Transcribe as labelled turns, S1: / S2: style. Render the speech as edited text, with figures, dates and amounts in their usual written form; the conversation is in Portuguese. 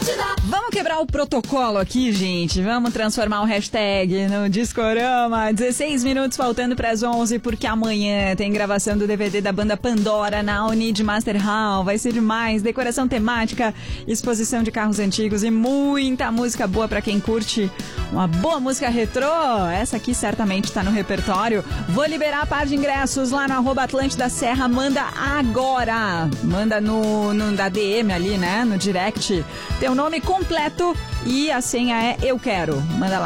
S1: Vamos quebrar o protocolo aqui, gente. Vamos transformar o hashtag no Discorama. 16 minutos faltando para as 11, porque amanhã tem gravação do DVD da banda Pandora na Unid Master Hall. Vai ser demais. Decoração temática, exposição de carros antigos e muita música boa para quem curte uma boa música retrô. Essa aqui certamente está no repertório. Vou liberar a par de ingressos lá no @Atlântida Serra. Manda agora. Manda no da DM ali, né? No direct. Teu nome completo e a senha é Eu Quero. Manda lá.